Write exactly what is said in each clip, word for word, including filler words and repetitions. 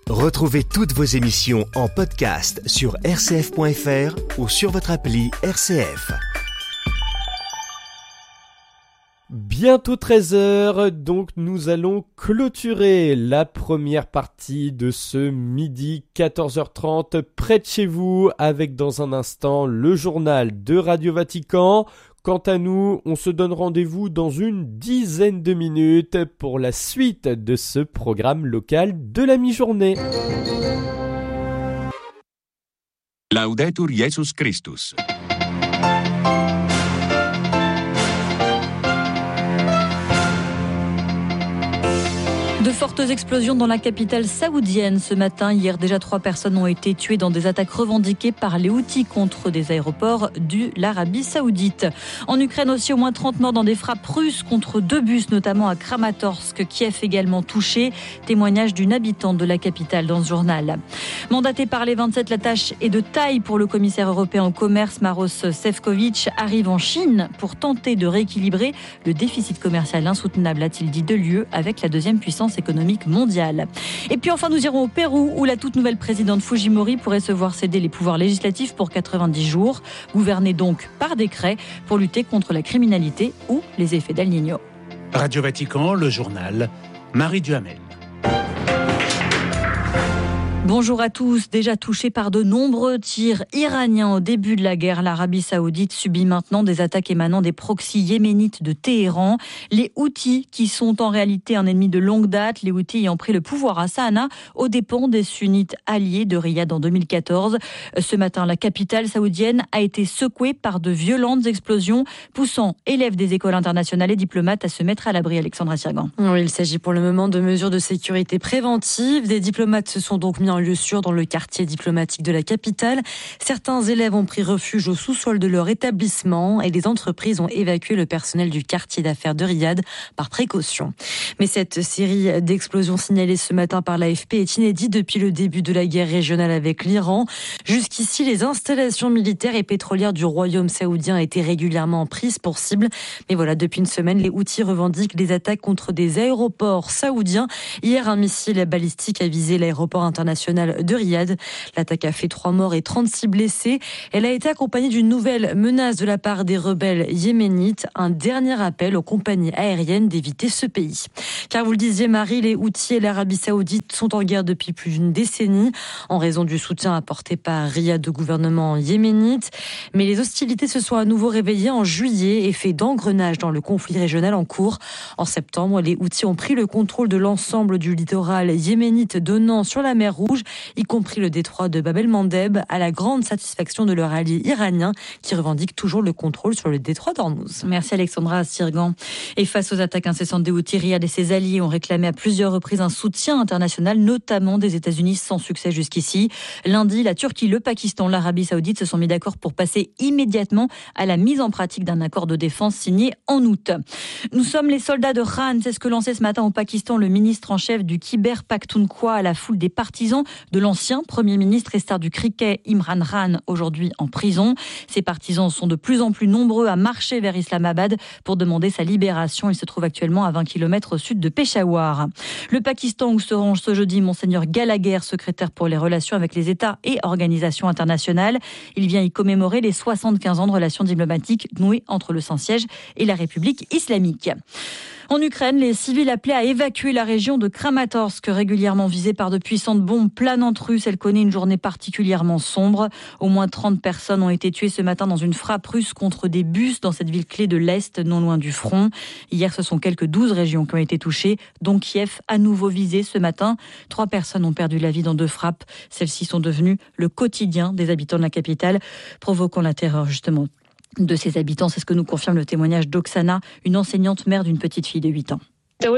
Retrouvez toutes vos émissions en podcast sur r c f point f r ou sur votre appli R C F. Bientôt treize heures, donc nous allons clôturer la première partie de ce midi quatorze heures trente près de chez vous avec dans un instant le journal de Radio Vatican. Quant à nous, on se donne rendez-vous dans une dizaine de minutes pour la suite de ce programme local de la mi-journée. Laudetur Jesus Christus. De fortes explosions dans la capitale saoudienne ce matin. Hier, déjà trois personnes ont été tuées dans des attaques revendiquées par les Houthis contre des aéroports de l'Arabie saoudite. En Ukraine aussi, au moins trente morts dans des frappes russes contre deux bus, notamment à Kramatorsk. Kiev également touché. Témoignage d'une habitante de la capitale dans ce journal. Mandaté par les vingt-sept, la tâche est de taille pour le commissaire européen au commerce. Maros Sefcovic arrive en Chine pour tenter de rééquilibrer le déficit commercial insoutenable, a-t-il dit, de l'U E avec la deuxième puissance économique mondiale. Et puis enfin, nous irons au Pérou où la toute nouvelle présidente Fujimori pourrait se voir céder les pouvoirs législatifs pour quatre-vingt-dix jours, gouverner donc par décret pour lutter contre la criminalité ou les effets d'El Niño. Radio Vatican, le journal, Marie Duhamel. Bonjour à tous. Déjà touché par de nombreux tirs iraniens au début de la guerre, l'Arabie saoudite subit maintenant des attaques émanant des proxys yéménites de Téhéran. Les Houthis, qui sont en réalité un ennemi de longue date, les Houthis ayant pris le pouvoir à Sanaa aux dépens des sunnites alliés de Riyad en deux mille quatorze. Ce matin, la capitale saoudienne a été secouée par de violentes explosions, poussant élèves des écoles internationales et diplomates à se mettre à l'abri. Alexandra Sirgan. Oui, il s'agit pour le moment de mesures de sécurité préventives. Des diplomates se sont donc mis en lieu sûr dans le quartier diplomatique de la capitale. Certains élèves ont pris refuge au sous-sol de leur établissement et les entreprises ont évacué le personnel du quartier d'affaires de Riyad par précaution. Mais cette série d'explosions signalées ce matin par l'A F P est inédite depuis le début de la guerre régionale avec l'Iran. Jusqu'ici, les installations militaires et pétrolières du royaume saoudien étaient régulièrement prises pour cible. Mais voilà, depuis une semaine, les Houthis revendiquent des attaques contre des aéroports saoudiens. Hier, un missile balistique a visé l'aéroport international de Riyad. L'attaque a fait trois morts et trente-six blessés. Elle a été accompagnée d'une nouvelle menace de la part des rebelles yéménites. Un dernier appel aux compagnies aériennes d'éviter ce pays. Car vous le disiez, Marie, les Houthis et l'Arabie saoudite sont en guerre depuis plus d'une décennie en raison du soutien apporté par Riyad au gouvernement yéménite. Mais les hostilités se sont à nouveau réveillées en juillet, effet d'engrenage dans le conflit régional en cours. En septembre, les Houthis ont pris le contrôle de l'ensemble du littoral yéménite donnant sur la mer Rouge, y compris le détroit de Bab el-Mandeb, à la grande satisfaction de leur allié iranien qui revendique toujours le contrôle sur le détroit d'Ormuz. Merci Alexandra Sirgan. Et face aux attaques incessantes des Houthis, Riyad et ses alliés ont réclamé à plusieurs reprises un soutien international, notamment des États-Unis, sans succès jusqu'ici. Lundi, la Turquie, le Pakistan, l'Arabie saoudite se sont mis d'accord pour passer immédiatement à la mise en pratique d'un accord de défense signé en août. Nous sommes les soldats de Khan, c'est ce que lançait ce matin au Pakistan le ministre en chef du Khyber Pakhtunkhwa à la foule des partisans de l'ancien Premier ministre et star du cricket Imran Khan, aujourd'hui en prison. Ses partisans sont de plus en plus nombreux à marcher vers Islamabad pour demander sa libération. Il se trouve actuellement à vingt kilomètres au sud de Peshawar. Le Pakistan où se rend ce jeudi Monseigneur Gallagher, secrétaire pour les relations avec les États et organisations internationales. Il vient y commémorer les soixante-quinze ans de relations diplomatiques nouées entre le Saint-Siège et la République islamique. En Ukraine, les civils appelés à évacuer la région de Kramatorsk, régulièrement visée par de puissantes bombes planantes russes. Elle connaît une journée particulièrement sombre. Au moins trente personnes ont été tuées ce matin dans une frappe russe contre des bus dans cette ville clé de l'Est, non loin du front. Hier, ce sont quelques douze régions qui ont été touchées, dont Kiev, à nouveau visée ce matin. Trois personnes ont perdu la vie dans deux frappes. Celles-ci sont devenues le quotidien des habitants de la capitale, provoquant la terreur justement de ses habitants. C'est ce que nous confirme le témoignage d'Oksana, une enseignante mère d'une petite fille de huit ans.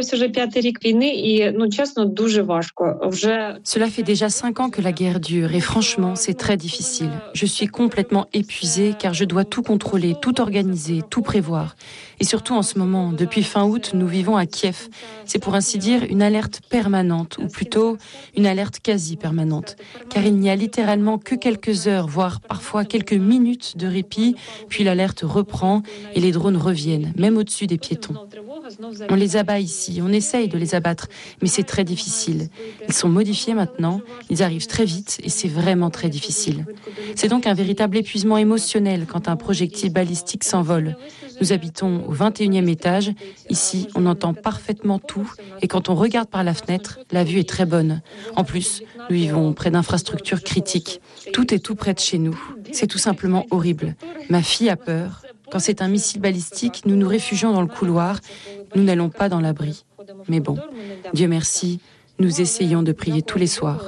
Cela fait déjà cinq ans que la guerre dure et franchement, c'est très difficile. Je suis complètement épuisée car je dois tout contrôler, tout organiser, tout prévoir. Et surtout en ce moment, depuis fin août, nous vivons à Kiev. C'est pour ainsi dire une alerte permanente, ou plutôt une alerte quasi permanente. Car il n'y a littéralement que quelques heures, voire parfois quelques minutes de répit, puis l'alerte reprend et les drones reviennent, même au-dessus des piétons. On les abat ici, on essaye de les abattre, mais c'est très difficile. Ils sont modifiés maintenant, ils arrivent très vite et c'est vraiment très difficile. C'est donc un véritable épuisement émotionnel quand un projectile balistique s'envole. Nous habitons au vingt et unième étage. Ici, on entend parfaitement tout et quand on regarde par la fenêtre, la vue est très bonne. En plus, nous vivons près d'infrastructures critiques. Tout est tout près de chez nous. C'est tout simplement horrible. Ma fille a peur. Quand c'est un missile balistique, nous nous réfugions dans le couloir. Nous n'allons pas dans l'abri. Mais bon, Dieu merci, nous essayons de prier tous les soirs.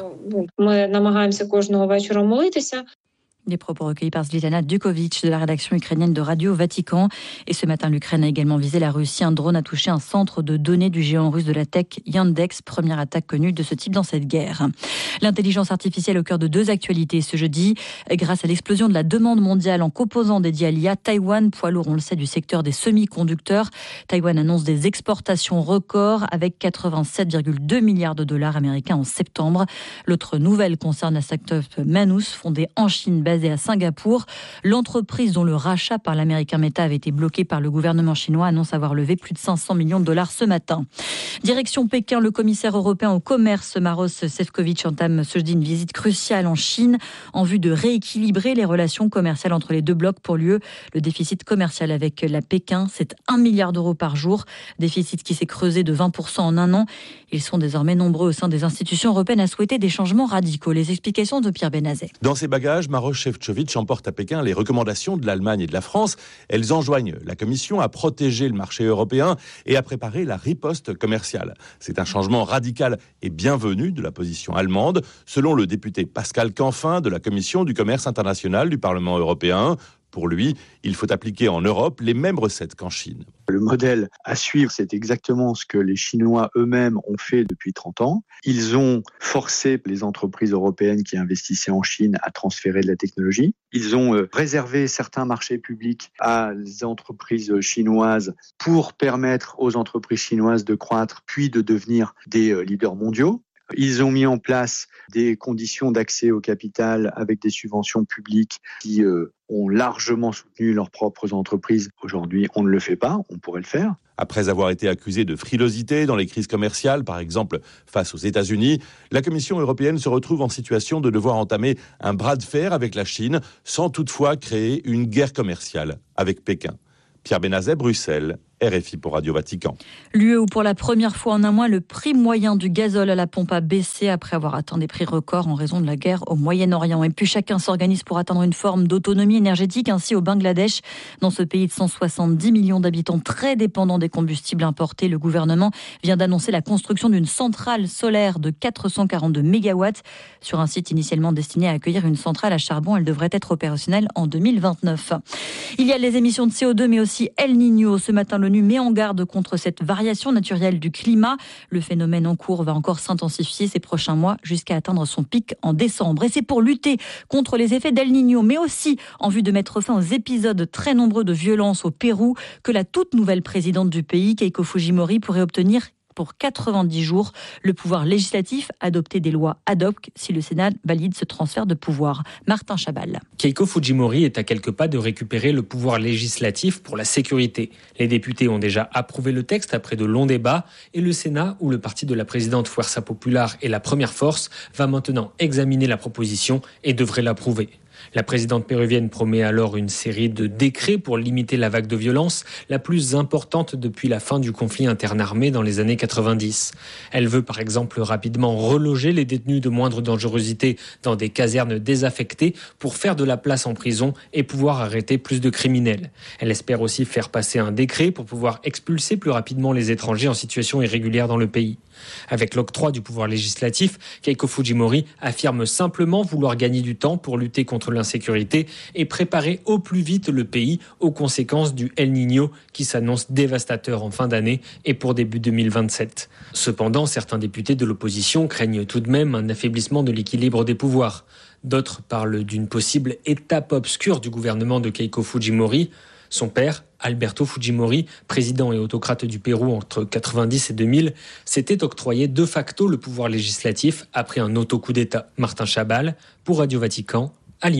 Des propos recueillis par Zlitana Dukovic de la rédaction ukrainienne de Radio Vatican. Et ce matin, l'Ukraine a également visé la Russie. Un drone a touché un centre de données du géant russe de la tech Yandex, première attaque connue de ce type dans cette guerre. L'intelligence artificielle au cœur de deux actualités ce jeudi. Grâce à l'explosion de la demande mondiale en composants dédiés à l'I A, Taïwan, poids lourd, on le sait, du secteur des semi-conducteurs. Taïwan annonce des exportations records avec quatre-vingt-sept virgule deux milliards de dollars américains en septembre. L'autre nouvelle concerne la start-up Manus, fondée en Chine, basée à Singapour. L'entreprise dont le rachat par l'américain Meta avait été bloqué par le gouvernement chinois annonce avoir levé plus de cinq cents millions de dollars ce matin. Direction Pékin, le commissaire européen au commerce Maroš Šefčovič entame ce jeudi une visite cruciale en Chine en vue de rééquilibrer les relations commerciales entre les deux blocs. Pour l'U E, le déficit commercial avec la Pékin, c'est un milliard d'euros par jour. Déficit qui s'est creusé de vingt pour cent en un an. Ils sont désormais nombreux au sein des institutions européennes à souhaiter des changements radicaux. Les explications de Pierre Benazet. Dans ses bagages, Maroš Šefčovič emporte à Pékin les recommandations de l'Allemagne et de la France. Elles enjoignent la Commission à protéger le marché européen et à préparer la riposte commerciale. C'est un changement radical et bienvenu de la position allemande, selon le député Pascal Canfin de la Commission du commerce international du Parlement européen. Pour lui, il faut appliquer en Europe les mêmes recettes qu'en Chine. Le modèle à suivre, c'est exactement ce que les Chinois eux-mêmes ont fait depuis trente ans. Ils ont forcé les entreprises européennes qui investissaient en Chine à transférer de la technologie. Ils ont réservé certains marchés publics à les entreprises chinoises pour permettre aux entreprises chinoises de croître puis de devenir des leaders mondiaux. Ils ont mis en place des conditions d'accès au capital avec des subventions publiques qui euh, ont largement soutenu leurs propres entreprises. Aujourd'hui, on ne le fait pas, on pourrait le faire. Après avoir été accusé de frilosité dans les crises commerciales, par exemple face aux États-Unis, la Commission européenne se retrouve en situation de devoir entamer un bras de fer avec la Chine, sans toutefois créer une guerre commerciale avec Pékin. Pierre Benazet, Bruxelles, R F I pour Radio Vatican. L'U E où pour la première fois en un mois, le prix moyen du gazole à la pompe a baissé après avoir atteint des prix records en raison de la guerre au Moyen-Orient. Et puis chacun s'organise pour atteindre une forme d'autonomie énergétique. Ainsi au Bangladesh, dans ce pays de cent soixante-dix millions d'habitants très dépendants des combustibles importés, le gouvernement vient d'annoncer la construction d'une centrale solaire de quatre cent quarante-deux mégawatts sur un site initialement destiné à accueillir une centrale à charbon. Elle devrait être opérationnelle en deux mille vingt-neuf. Il y a les émissions de C O deux mais aussi El Niño. Ce matin, le l'ONU met en garde contre cette variation naturelle du climat. Le phénomène en cours va encore s'intensifier ces prochains mois jusqu'à atteindre son pic en décembre. Et c'est pour lutter contre les effets d'El Niño, mais aussi en vue de mettre fin aux épisodes très nombreux de violence au Pérou, que la toute nouvelle présidente du pays, Keiko Fujimori, pourrait obtenir pour quatre-vingt-dix jours le pouvoir législatif, adopter des lois ad hoc si le Sénat valide ce transfert de pouvoir. Martin Chabal. Keiko Fujimori est à quelques pas de récupérer le pouvoir législatif pour la sécurité. Les députés ont déjà approuvé le texte après de longs débats et le Sénat, où le parti de la présidente Fuerza Popular est la première force, va maintenant examiner la proposition et devrait l'approuver. La présidente péruvienne promet alors une série de décrets pour limiter la vague de violence, la plus importante depuis la fin du conflit interarmé dans les années quatre-vingt-dix. Elle veut par exemple rapidement reloger les détenus de moindre dangerosité dans des casernes désaffectées pour faire de la place en prison et pouvoir arrêter plus de criminels. Elle espère aussi faire passer un décret pour pouvoir expulser plus rapidement les étrangers en situation irrégulière dans le pays. Avec l'octroi du pouvoir législatif, Keiko Fujimori affirme simplement vouloir gagner du temps pour lutter contre l'insécurité et préparer au plus vite le pays aux conséquences du El Niño qui s'annonce dévastateur en fin d'année et pour début deux mille vingt-sept. Cependant, certains députés de l'opposition craignent tout de même un affaiblissement de l'équilibre des pouvoirs. D'autres parlent d'une possible étape obscure du gouvernement de Keiko Fujimori. Son père, Alberto Fujimori, président et autocrate du Pérou entre quatre-vingt-dix et deux mille, s'était octroyé de facto le pouvoir législatif après un auto-coup d'État. Martin Chabal, pour Radio Vatican, à Lima.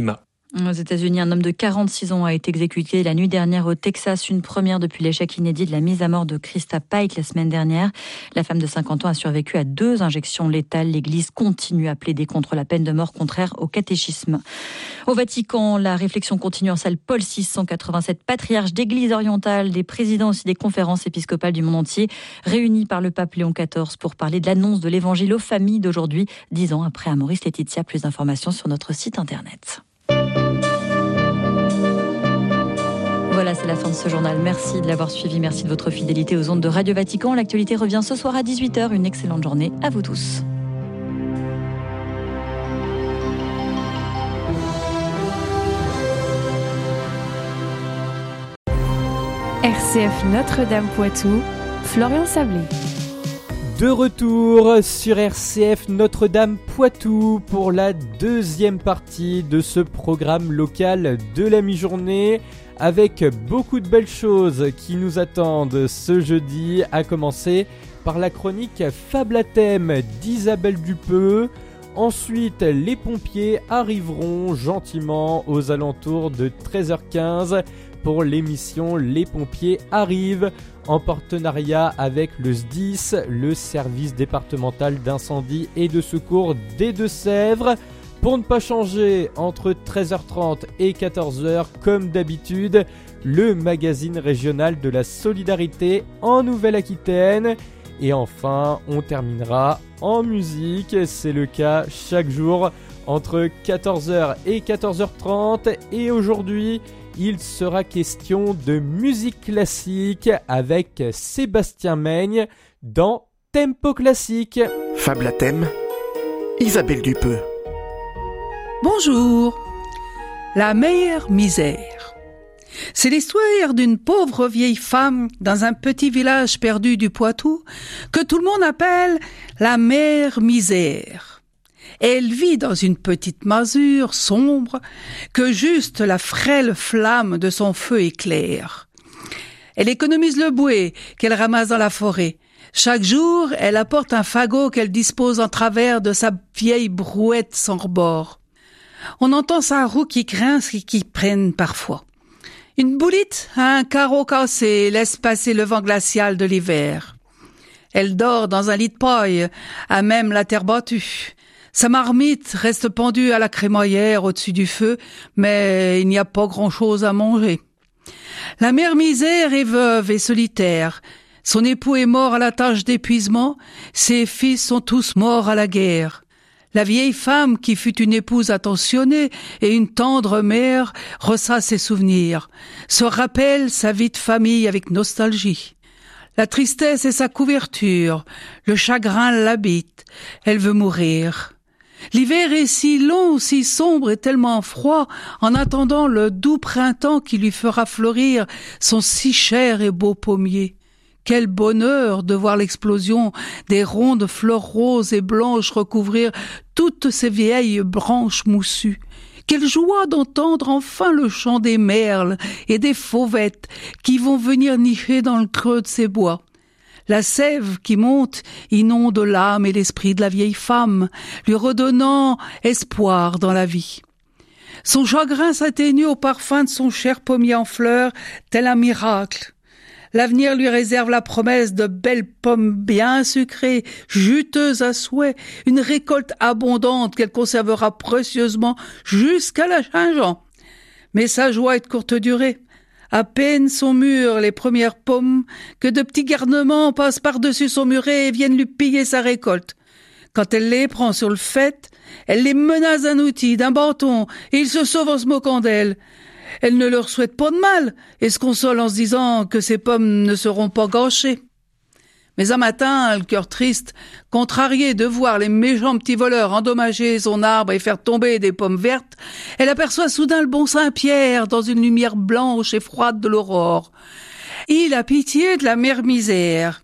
Aux États-Unis, un homme de quarante-six ans a été exécuté la nuit dernière au Texas, une première depuis l'échec inédit de la mise à mort de Krista Pike la semaine dernière. La femme de cinquante ans a survécu à deux injections létales. L'Église continue à plaider contre la peine de mort contraire au catéchisme. Au Vatican, la réflexion continue en salle Paul six cent quatre-vingt-sept, patriarche d'Église orientale, des présidents aussi des conférences épiscopales du monde entier, réunis par le pape Léon quatorze pour parler de l'annonce de l'évangile aux familles d'aujourd'hui, dix ans après Amoris Laetitia. Plus d'informations sur notre site internet. Voilà, c'est la fin de ce journal. Merci de l'avoir suivi. Merci de votre fidélité aux ondes de Radio Vatican. L'actualité revient ce soir à dix-huit heures. Une excellente journée à vous tous. R C F Notre-Dame Poitou, Florian Sablé. De retour sur R C F Notre-Dame Poitou pour la deuxième partie de ce programme local de la mi-journée, avec beaucoup de belles choses qui nous attendent ce jeudi, à commencer par la chronique Fable à thème d'Isabelle Dupeux. Ensuite, les pompiers arriveront gentiment aux alentours de treize heures quinze pour l'émission Les pompiers arrivent, en partenariat avec le S D I S, le service départemental d'incendie et de secours des Deux-Sèvres. Pour ne pas changer, entre treize heures trente et quatorze heures, comme d'habitude, le magazine régional de la solidarité en Nouvelle-Aquitaine. Et enfin, on terminera en musique, c'est le cas chaque jour, entre quatorze heures et quatorze heures trente. Et aujourd'hui, il sera question de musique classique avec Sébastien Meigne dans Tempo Classique. Fable à thème, Isabelle Dupeux. Bonjour. La mère misère. C'est l'histoire d'une pauvre vieille femme dans un petit village perdu du Poitou que tout le monde appelle la mère misère. Elle vit dans une petite masure sombre que juste la frêle flamme de son feu éclaire. Elle économise le bouet qu'elle ramasse dans la forêt. Chaque jour, elle apporte un fagot qu'elle dispose en travers de sa vieille brouette sans rebord. On entend sa roue qui grince et qui prenne parfois. Une boulite a un carreau cassé et laisse passer le vent glacial de l'hiver. Elle dort dans un lit de paille, à même la terre battue. Sa marmite reste pendue à la crémaillère au-dessus du feu, mais il n'y a pas grand-chose à manger. La mère misère est veuve et solitaire. Son époux est mort à la tâche d'épuisement, ses fils sont tous morts à la guerre. La vieille femme, qui fut une épouse attentionnée et une tendre mère, ressasse ses souvenirs, se rappelle sa vie de famille avec nostalgie. La tristesse est sa couverture, le chagrin l'habite, elle veut mourir. L'hiver est si long, si sombre et tellement froid, en attendant le doux printemps qui lui fera fleurir son si cher et beau pommier. Quel bonheur de voir l'explosion des rondes fleurs roses et blanches recouvrir toutes ces vieilles branches moussues. Quelle joie d'entendre enfin le chant des merles et des fauvettes qui vont venir nicher dans le creux de ces bois. La sève qui monte inonde l'âme et l'esprit de la vieille femme, lui redonnant espoir dans la vie. Son chagrin s'atténue au parfum de son cher pommier en fleurs, tel un miracle. L'avenir lui réserve la promesse de belles pommes bien sucrées, juteuses à souhait, une récolte abondante qu'elle conservera précieusement jusqu'à la Saint-Jean. Mais sa joie est de courte durée. À peine sont mûres les premières pommes que de petits garnements passent par-dessus son muret et viennent lui piller sa récolte. Quand elle les prend sur le fait, elle les menace d'un outil, d'un bâton, et ils se sauvent en se moquant d'elle. Elle ne leur souhaite pas de mal et se console en se disant que ces pommes ne seront pas gâchées. Mais un matin, le cœur triste, contrarié de voir les méchants petits voleurs endommager son arbre et faire tomber des pommes vertes, elle aperçoit soudain le bon Saint-Pierre dans une lumière blanche et froide de l'aurore. Il a pitié de la mère misère.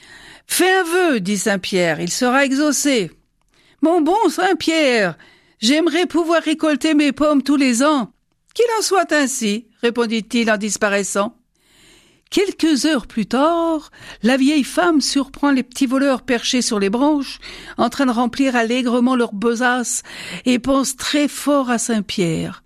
« Fais un vœu, dit Saint-Pierre, il sera exaucé. »« Mon bon Saint-Pierre, j'aimerais pouvoir récolter mes pommes tous les ans. »« Qu'il en soit ainsi, répondit-il en disparaissant. Quelques heures plus tard, la vieille femme surprend les petits voleurs perchés sur les branches, en train de remplir allègrement leur besace, et pense très fort à Saint-Pierre.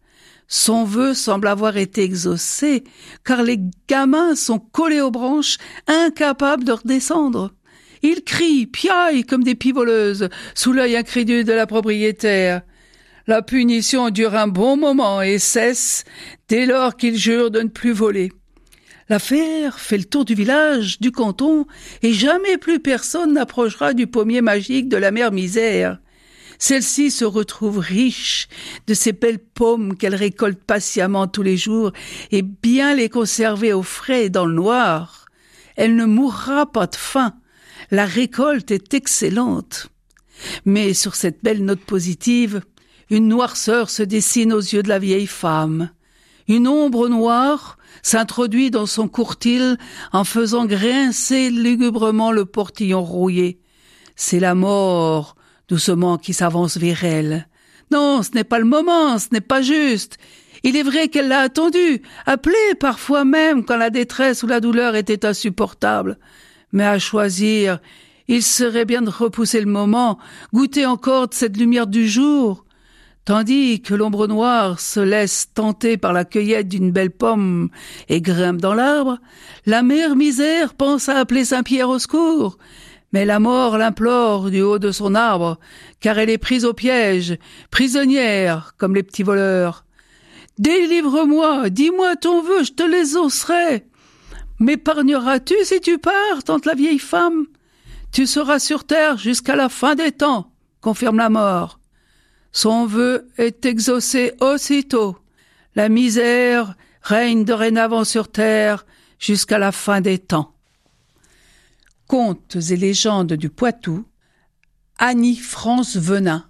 Son vœu semble avoir été exaucé, car les gamins sont collés aux branches, incapables de redescendre. Ils crient, piaillent comme des pivoleuses, sous l'œil incrédule de la propriétaire. La punition dure un bon moment et cesse dès lors qu'ils jurent de ne plus voler. L'affaire fait le tour du village, du canton, et jamais plus personne n'approchera du pommier magique de la mère Misère. Celle-ci se retrouve riche de ces belles pommes qu'elle récolte patiemment tous les jours et bien les conserver au frais et dans le noir. Elle ne mourra pas de faim. La récolte est excellente. Mais sur cette belle note positive, une noirceur se dessine aux yeux de la vieille femme. Une ombre noire s'introduit dans son courtil en faisant grincer lugubrement le portillon rouillé. C'est la mort, doucement, qui s'avance vers elle. Non, ce n'est pas le moment, ce n'est pas juste. Il est vrai qu'elle l'a attendu, appelé parfois même quand la détresse ou la douleur était insupportable. Mais à choisir, il serait bien de repousser le moment, goûter encore de cette lumière du jour. Tandis que l'ombre noire se laisse tenter par la cueillette d'une belle pomme et grimpe dans l'arbre, la mère Misère pense à appeler Saint-Pierre au secours. Mais la mort l'implore du haut de son arbre, car elle est prise au piège, prisonnière comme les petits voleurs. « Délivre-moi, dis-moi ton vœu, je te l'exaucerai. M'épargneras-tu si tu pars, tante la vieille femme? Tu seras sur terre jusqu'à la fin des temps, confirme la mort. Son vœu est exaucé aussitôt. La misère règne dorénavant sur terre jusqu'à la fin des temps. » Contes et légendes du Poitou, Annie-France Venin.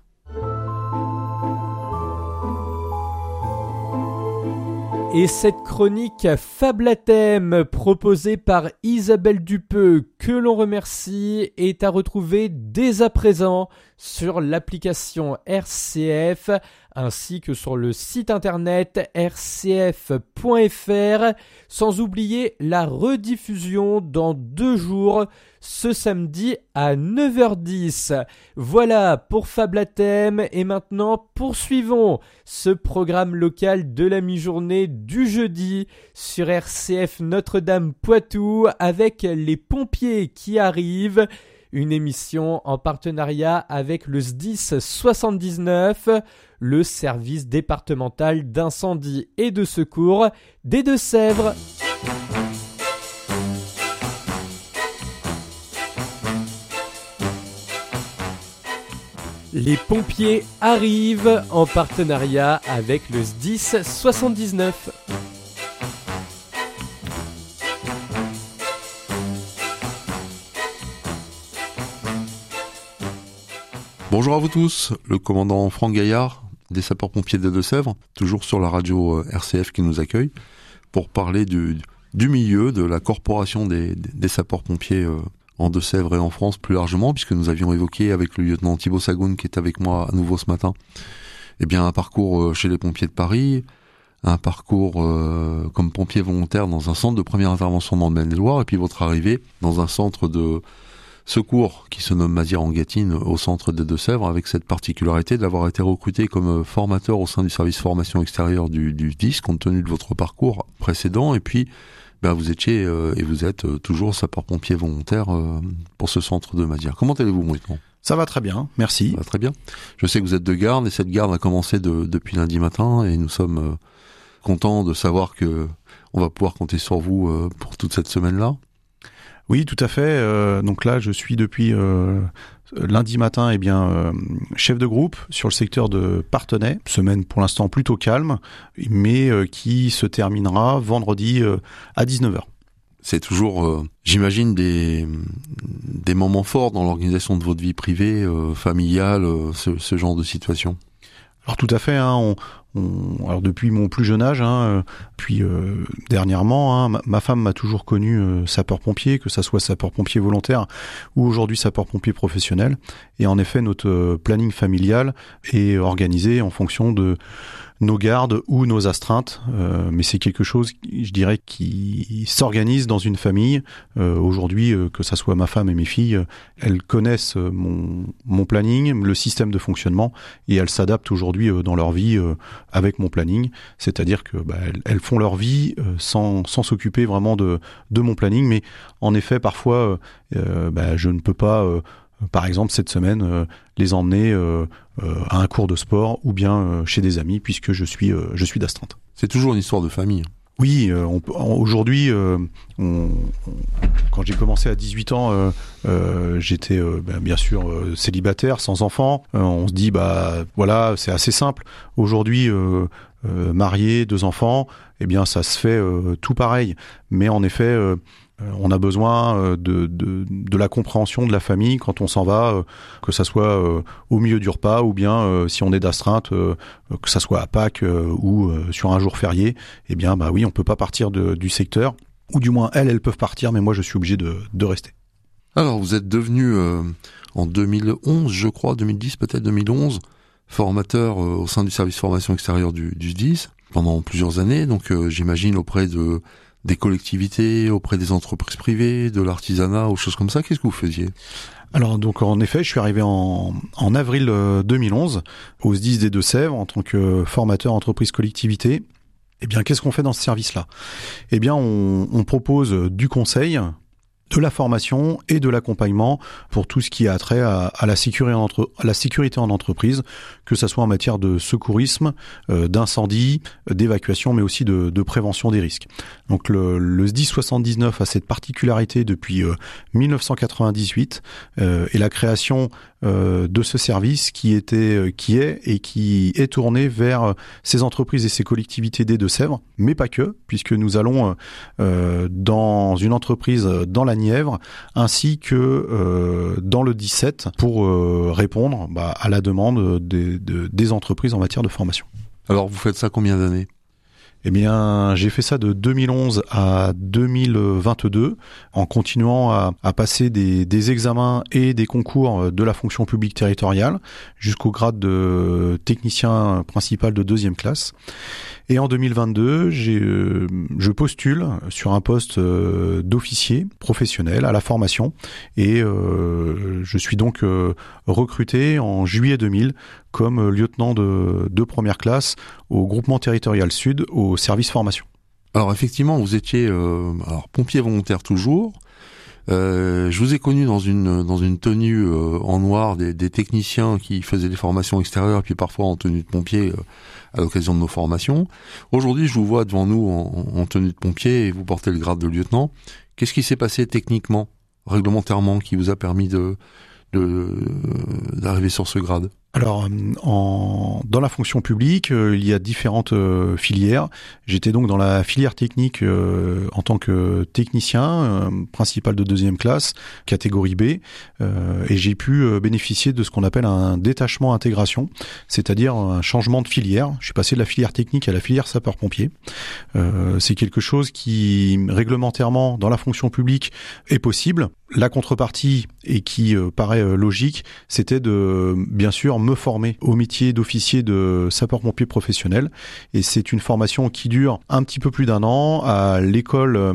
Et cette chronique Fable à thème proposée par Isabelle Dupeux, que l'on remercie, est à retrouver dès à présent sur l'application R C F ainsi que sur le site internet r c f point f r, sans oublier la rediffusion dans deux jours, ce samedi à neuf heures dix. Voilà pour Fable à thème, et maintenant poursuivons ce programme local de la mi-journée du jeudi sur R C F Notre-Dame Poitou avec les pompiers qui arrivent. Une émission en partenariat avec le S D I S soixante-dix-neuf, le service départemental d'incendie et de secours des Deux-Sèvres. Les pompiers arrivent en partenariat avec le S D I S soixante-dix-neuf. Bonjour à vous tous, le commandant Franck Gaillard des sapeurs-pompiers des Deux-Sèvres, toujours sur la radio R C F qui nous accueille, pour parler du, du milieu, de la corporation des, des sapeurs-pompiers en Deux-Sèvres et en France plus largement, puisque nous avions évoqué avec le lieutenant Thibaut Sagoun qui est avec moi à nouveau ce matin, eh bien un parcours chez les pompiers de Paris, un parcours euh, comme pompier volontaire dans un centre de première intervention dans le Maine-et-Loire, et puis votre arrivée dans un centre de secours qui se nomme Mazières-en-Gâtine au centre des Deux-Sèvres, avec cette particularité d'avoir été recruté comme formateur au sein du service formation extérieure du, du S D I S, compte tenu de votre parcours précédent, et puis ben, vous étiez euh, et vous êtes euh, toujours sapeur-pompier volontaire euh, pour ce centre de Mazières. Comment allez-vous, mon lieutenant ? Ça va très bien, merci. Ça va très bien. Je sais que vous êtes de garde, et cette garde a commencé de, depuis lundi matin, et nous sommes euh, contents de savoir que on va pouvoir compter sur vous euh, pour toute cette semaine-là. Oui, tout à fait. Euh, donc là, je suis depuis euh, lundi matin, eh bien, euh, chef de groupe sur le secteur de Parthenay. Semaine pour l'instant plutôt calme, mais euh, qui se terminera vendredi euh, à dix-neuf heures. C'est toujours, euh, j'imagine, des, des moments forts dans l'organisation de votre vie privée, euh, familiale, euh, ce, ce genre de situation. Alors tout à fait, hein, on, on, alors depuis mon plus jeune âge, hein, puis euh, dernièrement, hein, ma, ma femme m'a toujours connu euh, sapeur-pompier, que ça soit sapeur-pompier volontaire ou aujourd'hui sapeur-pompier professionnel. Et en effet, notre euh, planning familial est organisé en fonction de nos gardes ou nos astreintes. Euh, mais c'est quelque chose, je dirais, qui s'organise dans une famille. Euh, aujourd'hui, euh, que ça soit ma femme et mes filles, euh, elles connaissent mon, mon planning, le système de fonctionnement, et elles s'adaptent aujourd'hui euh, dans leur vie euh, avec mon planning. C'est-à-dire que bah, elles, elles font leur vie euh, sans, sans s'occuper vraiment de, de mon planning. Mais en effet, parfois, euh, bah, je ne peux pas... Euh, Par exemple, cette semaine, euh, les emmener euh, euh, à un cours de sport ou bien euh, chez des amis, puisque je suis, euh, je suis d'astreinte. C'est toujours une histoire de famille. Oui, euh, on, aujourd'hui, euh, on, on, quand j'ai commencé à dix-huit ans, euh, euh, j'étais euh, ben, bien sûr euh, célibataire, sans enfant. Euh, on se dit, bah voilà, c'est assez simple. Aujourd'hui, euh, euh, marié, deux enfants, eh bien, ça se fait euh, tout pareil. Mais en effet... Euh, on a besoin de, de, de la compréhension de la famille quand on s'en va, que ça soit au milieu du repas ou bien si on est d'astreinte, que ça soit à Pâques ou sur un jour férié. Eh bien, bah oui, on peut pas partir de, du secteur, ou du moins elles, elles peuvent partir, mais moi je suis obligé de, de rester. Alors, vous êtes devenu euh, en deux mille onze, je crois, deux mille dix peut-être, deux mille onze, formateur euh, au sein du service formation extérieure du, du S D I S pendant plusieurs années. Donc, euh, j'imagine auprès de des collectivités, auprès des entreprises privées, de l'artisanat, ou choses comme ça. Qu'est-ce que vous faisiez ? Alors donc en effet, je suis arrivé en, en avril deux mille onze au S D I S des Deux-Sèvres en tant que formateur entreprise collectivité. Eh bien, qu'est-ce qu'on fait dans ce service-là ? Eh bien, on, on propose du conseil, de la formation et de l'accompagnement pour tout ce qui a trait à, à, la, sécurité en entre, à la sécurité en entreprise, que ça soit en matière de secourisme, euh, d'incendie, d'évacuation, mais aussi de, de prévention des risques. Donc le, le S D I S soixante-dix-neuf a cette particularité depuis euh, dix-neuf cent quatre-vingt-dix-huit euh, et la création euh, de ce service qui était, euh, qui est et qui est tourné vers euh, ces entreprises et ces collectivités des Deux-Sèvres, mais pas que, puisque nous allons euh, dans une entreprise dans la Nièvre, ainsi que euh, dans le dix-sept pour euh, répondre bah, à la demande des, de, des entreprises en matière de formation. Alors vous faites ça combien d'années ? Eh bien, j'ai fait ça de deux mille onze à deux mille vingt-deux, en continuant à, à passer des, des examens et des concours de la fonction publique territoriale jusqu'au grade de technicien principal de deuxième classe. Et en deux mille vingt-deux, j'ai, euh, je postule sur un poste euh, d'officier professionnel à la formation et euh, je suis donc euh, recruté en juillet deux mille comme lieutenant de, de première classe au groupement territorial sud au service formation. Alors effectivement, vous étiez euh, alors pompier volontaire toujours. Euh, je vous ai connu dans une dans une tenue euh, en noir des, des techniciens qui faisaient des formations extérieures, puis parfois en tenue de pompier euh, à l'occasion de nos formations. Aujourd'hui, je vous vois devant nous en, en tenue de pompier et vous portez le grade de lieutenant. Qu'est-ce qui s'est passé techniquement, réglementairement, qui vous a permis de, de d'arriver sur ce grade ? Alors, en, dans la fonction publique, euh, il y a différentes euh, filières. J'étais donc dans la filière technique euh, en tant que technicien, euh, principal de deuxième classe, catégorie B, euh, et j'ai pu euh, bénéficier de ce qu'on appelle un détachement intégration, c'est-à-dire un changement de filière. Je suis passé de la filière technique à la filière sapeur-pompier. Euh, c'est quelque chose qui, réglementairement, dans la fonction publique, est possible. La contrepartie, et qui euh, paraît euh, logique, c'était de, bien sûr, me former au métier d'officier de sapeur-pompier professionnel. Et c'est une formation qui dure un petit peu plus d'un an à l'école euh,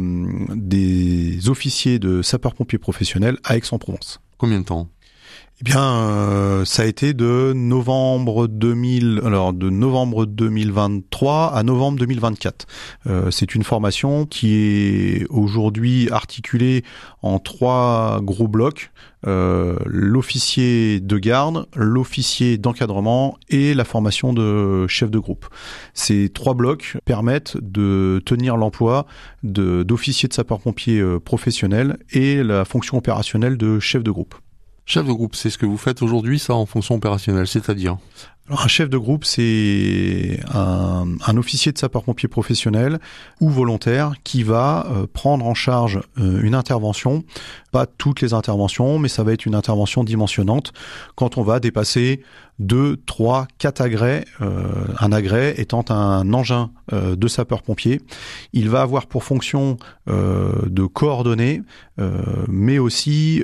des officiers de sapeur-pompier professionnel à Aix-en-Provence. Combien de temps ? Eh bien, euh, ça a été de novembre deux mille, alors de novembre deux mille vingt-trois à novembre deux mille vingt-quatre. Euh, c'est une formation qui est aujourd'hui articulée en trois gros blocs. Euh, l'officier de garde, l'officier d'encadrement et la formation de chef de groupe. Ces trois blocs permettent de tenir l'emploi de, d'officier de sapeur-pompier euh, professionnel et la fonction opérationnelle de chef de groupe. Chef de groupe, c'est ce que vous faites aujourd'hui, ça, en fonction opérationnelle, c'est-à-dire ? Alors, un chef de groupe, c'est un, un officier de sapeur-pompier professionnel ou volontaire qui va euh, prendre en charge euh, une intervention, pas toutes les interventions, mais ça va être une intervention dimensionnante quand on va dépasser deux, trois, quatre agrès, euh, un agrès étant un engin euh, de sapeur-pompier. Il va avoir pour fonction euh, de coordonner, euh, mais aussi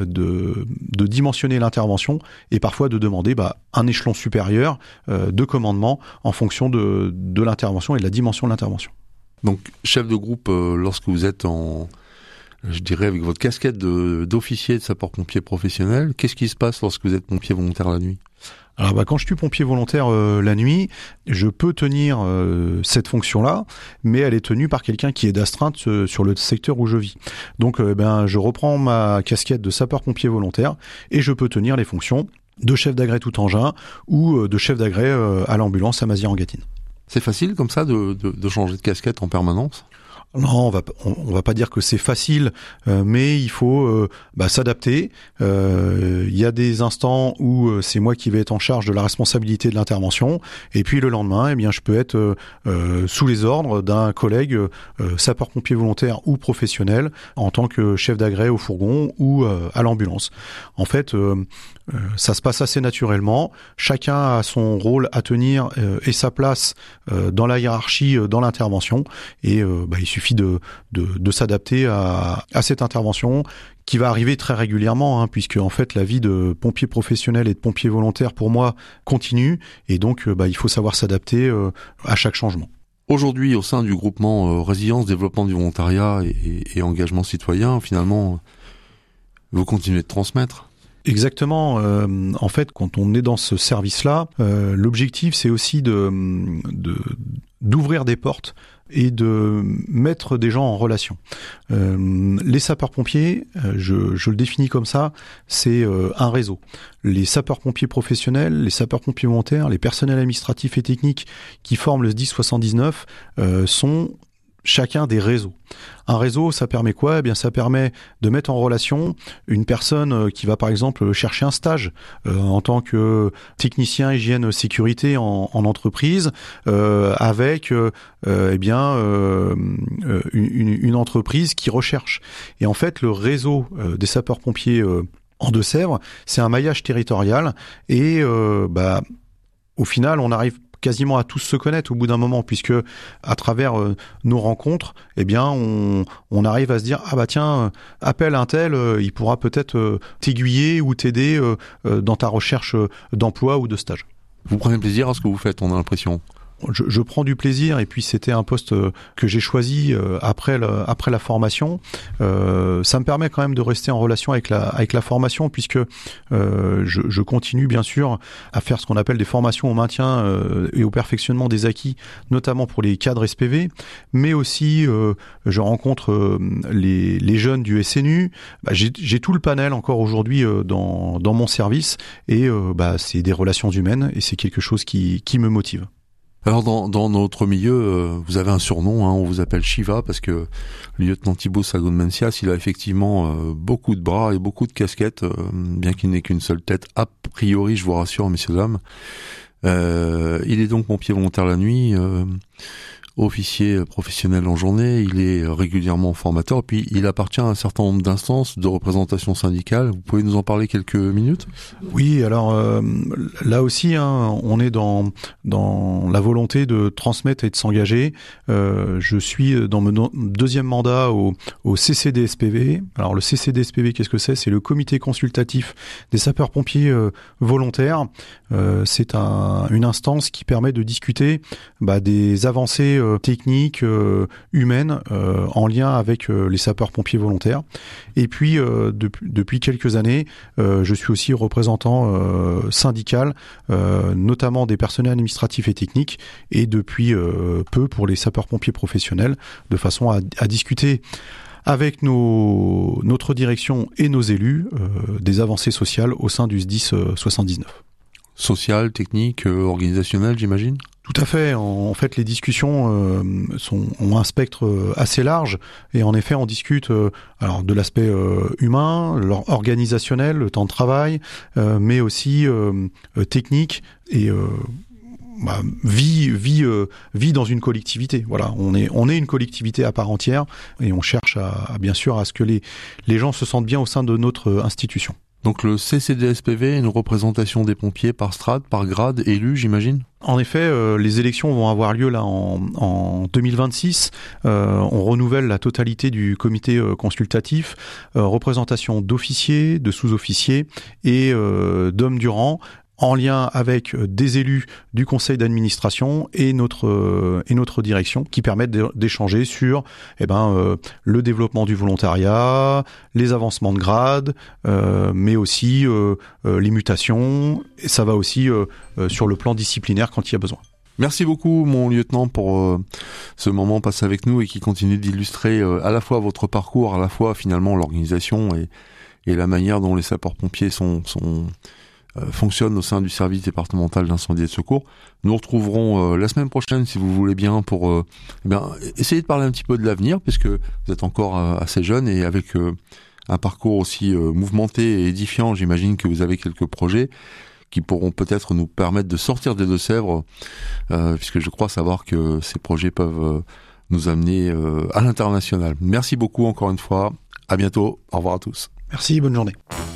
de, de dimensionner l'intervention et parfois de demander bah, un échelon supérieur euh, de commandement en fonction de, de l'intervention et de la dimension de l'intervention. Donc, chef de groupe, euh, lorsque vous êtes en... je dirais avec votre casquette de, d'officier de sapeur-pompier professionnel, qu'est-ce qui se passe lorsque vous êtes pompier volontaire la nuit ? Alors bah, quand je suis pompier volontaire euh, la nuit, je peux tenir euh, cette fonction-là, mais elle est tenue par quelqu'un qui est d'astreinte euh, sur le secteur où je vis. Donc euh, ben, je reprends ma casquette de sapeur-pompier volontaire et je peux tenir les fonctions de chef d'agrès tout engin ou euh, de chef d'agrès euh, à l'ambulance à Mazières-en-Gâtine. C'est facile comme ça de, de, de changer de casquette en permanence ? Non, on va on, on va pas dire que c'est facile, euh, mais il faut euh, bah, s'adapter. Euh, il y a des instants où euh, c'est moi qui vais être en charge de la responsabilité de l'intervention, et puis le lendemain, eh bien, je peux être euh, euh, sous les ordres d'un collègue euh, sapeur-pompier volontaire ou professionnel en tant que chef d'agrès au fourgon ou euh, à l'ambulance. En fait, euh, euh, ça se passe assez naturellement. Chacun a son rôle à tenir euh, et sa place euh, dans la hiérarchie, euh, dans l'intervention, et euh, bah, il suffit de, de, de s'adapter à, à cette intervention qui va arriver très régulièrement, hein, puisque en fait la vie de pompier professionnel et de pompier volontaire pour moi continue, et donc bah, il faut savoir s'adapter euh, à chaque changement. Aujourd'hui, au sein du groupement euh, Résilience, Développement du Volontariat et, et, et Engagement Citoyen, finalement, vous continuez de transmettre ? Exactement. Euh, en fait, quand on est dans ce service-là, euh, l'objectif c'est aussi de, de d'ouvrir des portes et de mettre des gens en relation. Euh, les sapeurs-pompiers, je, je le définis comme ça, c'est euh, un réseau. Les sapeurs-pompiers professionnels, les sapeurs-pompiers volontaires, les personnels administratifs et techniques qui forment le S D I S soixante-dix-neuf euh, sont chacun des réseaux. Un réseau, ça permet quoi ? Eh bien, ça permet de mettre en relation une personne qui va, par exemple, chercher un stage euh, en tant que technicien hygiène sécurité en, en entreprise, euh, avec, euh, eh bien, euh, une, une entreprise qui recherche. Et en fait, le réseau euh, des sapeurs-pompiers euh, en Deux-Sèvres, c'est un maillage territorial, et euh, bah, au final, on arrive quasiment à tous se connaître au bout d'un moment, puisque à travers euh, nos rencontres, eh bien, on, on arrive à se dire ah bah tiens, euh, appelle un tel, euh, il pourra peut-être euh, t'aiguiller ou t'aider euh, euh, dans ta recherche euh, d'emploi ou de stage. Vous prenez plaisir à ce que vous faites, on a l'impression. Je, je prends du plaisir, et puis c'était un poste que j'ai choisi après le, après la formation. Euh, ça me permet quand même de rester en relation avec la avec la formation, puisque euh, je, je continue bien sûr à faire ce qu'on appelle des formations au maintien euh, et au perfectionnement des acquis, notamment pour les cadres S P V, mais aussi euh, je rencontre euh, les les jeunes du S N U. Bah, j'ai, j'ai tout le panel encore aujourd'hui euh, dans dans mon service, et euh, bah c'est des relations humaines, et c'est quelque chose qui qui me motive. Alors dans, dans notre milieu, euh, vous avez un surnom, hein, on vous appelle Shiva, parce que le lieutenant Thibaut Sagon-Mencias, il a effectivement euh, beaucoup de bras et beaucoup de casquettes, euh, bien qu'il n'ait qu'une seule tête, a priori, je vous rassure, messieurs dames. Euh, il est donc pompier volontaire la nuit, euh, officier professionnel en journée, il est régulièrement formateur, et puis il appartient à un certain nombre d'instances de représentation syndicale. Vous pouvez nous en parler quelques minutes ? Oui, alors euh, là aussi, hein, on est dans dans la volonté de transmettre et de s'engager. Euh, je suis dans mon deuxième mandat au, au C C D S P V. Alors le C C D S P V, qu'est-ce que c'est ? C'est le comité consultatif des sapeurs-pompiers euh, volontaires. Euh, c'est un, une instance qui permet de discuter bah, des avancées euh, techniques, euh, humaines, euh, en lien avec euh, les sapeurs-pompiers volontaires. Et puis, euh, depuis, depuis quelques années, euh, je suis aussi représentant euh, syndical, euh, notamment des personnels administratifs et techniques, et depuis euh, peu pour les sapeurs-pompiers professionnels, de façon à, à discuter avec nos, notre direction et nos élus euh, des avancées sociales au sein du S D I S soixante-dix-neuf. Social, technique, euh, organisationnel, j'imagine ? Tout à fait. En fait, les discussions euh, sont, ont un spectre assez large, et en effet, on discute euh, alors de l'aspect euh, humain, organisationnel, le temps de travail, euh, mais aussi euh, technique et euh, bah, vie, vie, euh, vie dans une collectivité. Voilà, on est, on est une collectivité à part entière, et on cherche à, à bien sûr à ce que les, les gens se sentent bien au sein de notre institution. Donc le C C D S P V, une représentation des pompiers par strate, par grade, élu, j'imagine ? En effet, euh, les élections vont avoir lieu là en, en deux mille vingt-six. Euh, on renouvelle la totalité du comité euh, consultatif, euh, représentation d'officiers, de sous-officiers et euh, d'hommes du rang, en lien avec des élus du conseil d'administration et notre euh, et notre direction, qui permettent d'échanger sur eh ben euh, le développement du volontariat, les avancements de grade, euh, mais aussi euh, euh, les mutations. Et ça va aussi euh, euh, sur le plan disciplinaire quand il y a besoin. Merci beaucoup, mon lieutenant, pour euh, ce moment passé avec nous et qui continue d'illustrer euh, à la fois votre parcours, à la fois finalement l'organisation et et la manière dont les sapeurs-pompiers sont sont fonctionne au sein du service départemental d'incendie et de secours. Nous retrouverons euh, la semaine prochaine, si vous voulez bien, pour euh, eh bien, essayer de parler un petit peu de l'avenir, puisque vous êtes encore euh, assez jeune et avec euh, un parcours aussi euh, mouvementé et édifiant, j'imagine que vous avez quelques projets qui pourront peut-être nous permettre de sortir des Deux-Sèvres, euh, puisque je crois savoir que ces projets peuvent euh, nous amener euh, à l'international. Merci beaucoup encore une fois. À bientôt. Au revoir à tous. Merci, bonne journée.